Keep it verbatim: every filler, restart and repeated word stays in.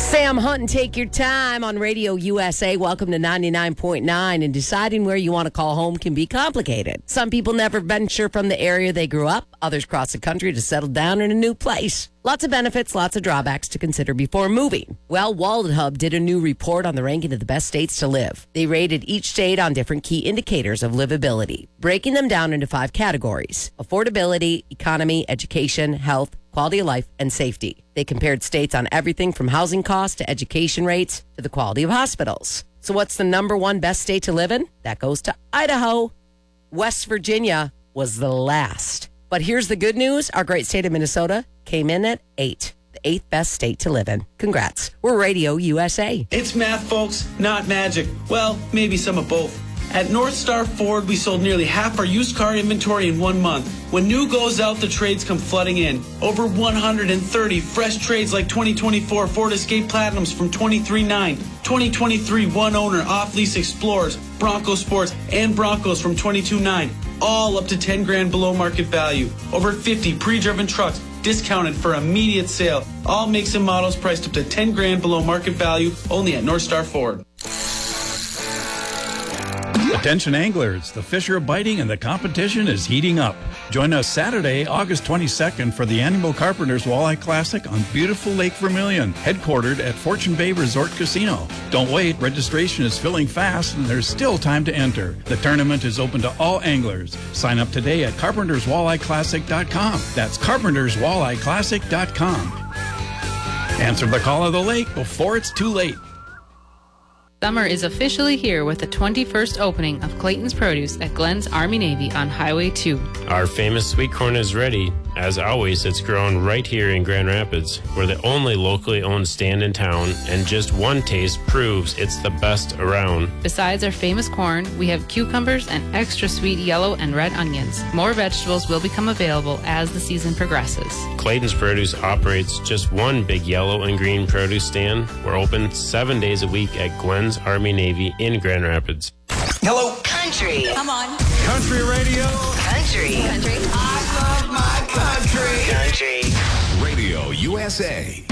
Sam Hunt and Take Your Time on Radio U S A. Welcome to ninety-nine point nine. And deciding where you want to call home can be complicated. Some people never venture from the area they grew up. Others cross the country to settle down in a new place. Lots of benefits, lots of drawbacks to consider before moving. Well, WalletHub did a new report on the ranking of the best states to live. They rated each state on different key indicators of livability, breaking them down into five categories: affordability, economy, education, health, quality of life, and safety. They compared states on everything from housing costs to education rates to the quality of hospitals. So what's the number one best state to live in? That goes to Idaho. West Virginia was the last. But here's the good news. Our great state of Minnesota came in at eight. The eighth best state to live in. Congrats. We're Radio U S A. It's math, folks, not magic. Well, maybe some of both. At North Star Ford, we sold nearly half our used car inventory in one month. When new goes out, the trades come flooding in. Over one hundred thirty fresh trades like twenty twenty-four Ford Escape Platinums from twenty-three nine, twenty twenty-three one-owner off-lease Explorers, Bronco Sports, and Broncos from twenty-two nine, all up to ten grand below market value. Over fifty pre-driven trucks discounted for immediate sale. All makes and models priced up to ten grand below market value, only at North Star Ford. Attention anglers, the fish are biting and the competition is heating up. Join us Saturday, August twenty-second for the annual Carpenters Walleye Classic on beautiful Lake Vermilion, headquartered at Fortune Bay Resort Casino. Don't wait, registration is filling fast and there's still time to enter. The tournament is open to all anglers. Sign up today at carpenters walleye classic dot com. That's carpenters walleye classic dot com. Answer the call of the lake before it's too late. Summer is officially here with the twenty-first opening of Clayton's Produce at Glenn's Army-Navy on Highway two. Our famous sweet corn is ready. As always, it's grown right here in Grand Rapids. We're the only locally owned stand in town, and just one taste proves it's the best around. Besides our famous corn, we have cucumbers and extra sweet yellow and red onions. More vegetables will become available as the season progresses. Clayton's Produce operates just one big yellow and green produce stand. We're open seven days a week at Glenn's Army-Navy in Grand Rapids. Hello. Country. Come on. Country radio. Country. Country. I love my country. Country. Radio U S A.